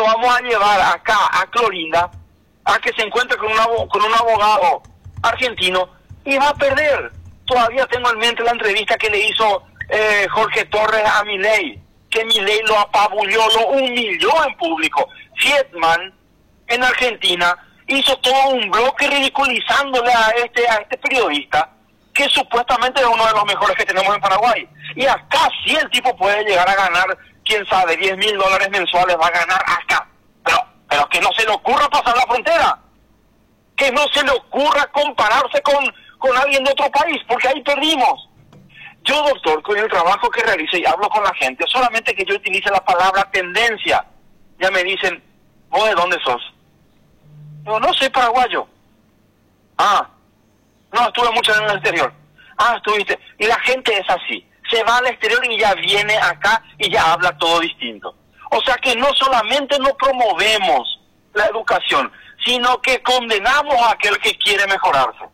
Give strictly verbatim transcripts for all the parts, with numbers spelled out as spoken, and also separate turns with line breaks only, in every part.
lo vamos a llevar acá a Clorinda a que se encuentre con, una, con un abogado argentino y va a perder. Todavía tengo en mente la entrevista que le hizo eh, Jorge Torres a Milei, que Milei lo apabulló, lo humilló en público. Fietman, en Argentina, hizo todo un bloque ridiculizándole a este, a este periodista, que supuestamente es uno de los mejores que tenemos en Paraguay. Y acá sí el tipo puede llegar a ganar, quién sabe, diez mil dólares mensuales va a ganar acá. Pero, pero que no se le ocurra pasar la frontera. Que no se le ocurra compararse con, con alguien de otro país, porque ahí perdimos. Yo, doctor, con el trabajo que realizo y hablo con la gente, solamente que yo utilice la palabra tendencia, ya me dicen, ¿vos de dónde sos? Yo no soy paraguayo. Ah, no, estuve mucho en el exterior. Ah, estuviste. Y la gente es así. Se va al exterior y ya viene acá y ya habla todo distinto. O sea que no solamente no promovemos la educación, sino que condenamos a aquel que quiere mejorarse.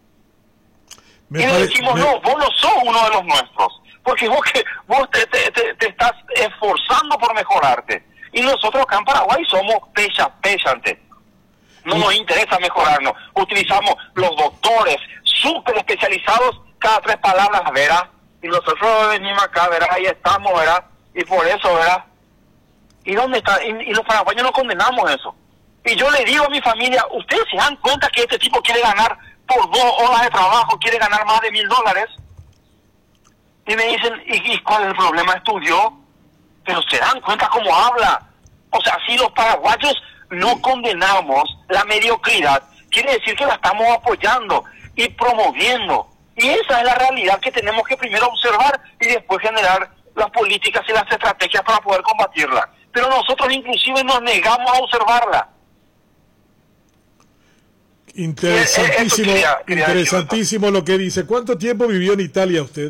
Me y le decimos, me... no, vos no sos uno de los nuestros. Porque vos, que, vos te, te, te, te estás esforzando por mejorarte. Y nosotros acá en Paraguay somos pecha, pechantes. No nos interesa mejorarnos. Utilizamos los doctores súper especializados, cada tres palabras, ¿verdad? Y nosotros venimos acá, ¿verdad? Ahí estamos, ¿verdad? Y por eso, ¿verdad? ¿Y dónde está? Y, y los paraguayos no condenamos eso. Y yo le digo a mi familia, ¿ustedes se dan cuenta que este tipo quiere ganar por dos horas de trabajo, quiere ganar más de mil dólares? Y me dicen, ¿y, y cuál es el problema? ¿Estudió? Pero se dan cuenta cómo habla. O sea, si los paraguayos no condenamos la mediocridad, quiere decir que la estamos apoyando y promoviendo. Y esa es la realidad que tenemos que primero observar y después generar las políticas y las estrategias para poder combatirla. Pero nosotros inclusive nos negamos a observarla.
Interesantísimo, quería, quería interesantísimo lo que dice. ¿Cuánto tiempo vivió en Italia usted?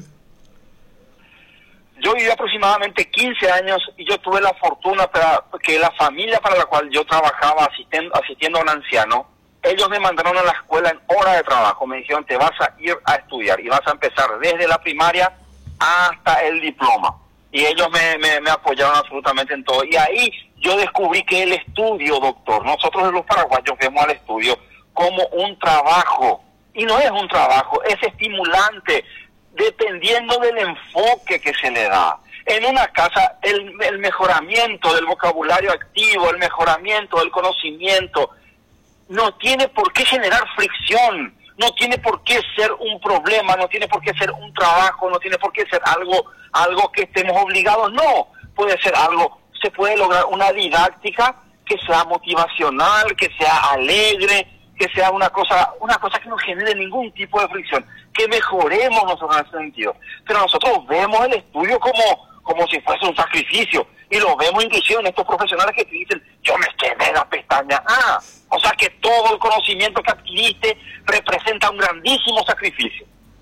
Yo viví aproximadamente quince años y yo tuve la fortuna para que la familia para la cual yo trabajaba asistiendo, asistiendo a un anciano, ellos me mandaron a la escuela en hora de trabajo. Me dijeron, te vas a ir a estudiar y vas a empezar desde la primaria hasta el diploma. Y ellos me, me, me apoyaron absolutamente en todo. Y ahí yo descubrí que el estudio, doctor, nosotros los paraguayos vemos al estudio como un trabajo. Y no es un trabajo, es estimulante, dependiendo del enfoque que se le da. En una casa, el, el mejoramiento del vocabulario activo, el mejoramiento del conocimiento, no tiene por qué generar fricción, no tiene por qué ser un problema, no tiene por qué ser un trabajo, no tiene por qué ser algo, algo que estemos obligados, no, puede ser algo, se puede lograr una didáctica que sea motivacional, que sea alegre, que sea una cosa, una cosa que no genere ningún tipo de fricción, que mejoremos nosotros en ese sentido. Pero nosotros vemos el estudio como, como si fuese un sacrificio, y lo vemos inclusive en estos profesionales que te dicen, yo me quemé la pestaña. Ah, o sea que todo el conocimiento que adquiriste representa un grandísimo sacrificio.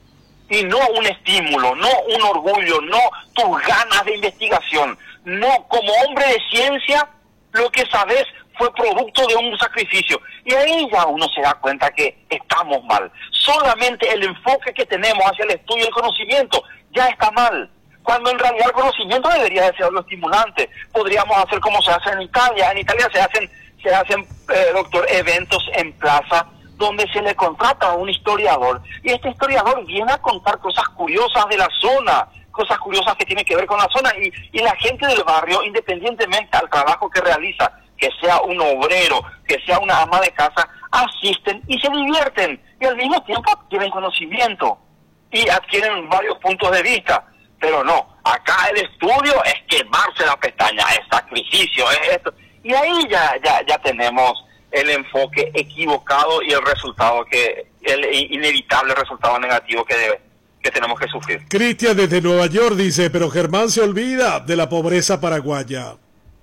Y no un estímulo, no un orgullo, no tus ganas de investigación. No, como hombre de ciencia, lo que sabes fue producto de un sacrificio. Y ahí ya uno se da cuenta que estamos mal. Solamente el enfoque que tenemos hacia el estudio y el conocimiento ya está mal. Cuando en realidad el conocimiento debería de ser lo estimulante. Podríamos hacer como se hace en Italia. En Italia se hacen, se hacen eh, doctor, eventos en plaza donde se le contrata a un historiador. Y este historiador viene a contar cosas curiosas de la zona, cosas curiosas que tienen que ver con la zona. Y, y la gente del barrio, independientemente al trabajo que realiza, que sea un obrero, que sea una ama de casa, asisten y se divierten. Y al mismo tiempo adquieren conocimiento y adquieren varios puntos de vista. Pero no, acá el estudio es quemarse la pestaña, es sacrificio, es esto. Y ahí ya, ya, ya tenemos el enfoque equivocado y el resultado que, el inevitable resultado negativo que debe, que tenemos que sufrir.
Cristian desde Nueva York dice, pero Germán se olvida de la pobreza paraguaya.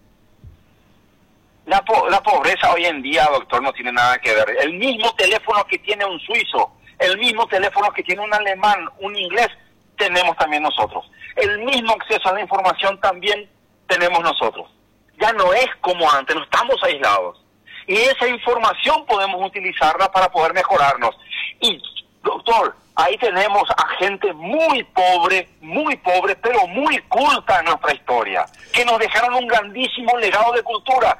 La, po la pobreza hoy en día, doctor, no tiene nada que ver. El mismo teléfono que tiene un suizo, el mismo teléfono que tiene un alemán, un inglés, tenemos también nosotros. El mismo acceso a la información también tenemos nosotros. Ya no es como antes, no estamos aislados. Y esa información podemos utilizarla para poder mejorarnos. Y, doctor, ahí tenemos a gente muy pobre, muy pobre, pero muy culta en nuestra historia, que nos dejaron un grandísimo legado de cultura.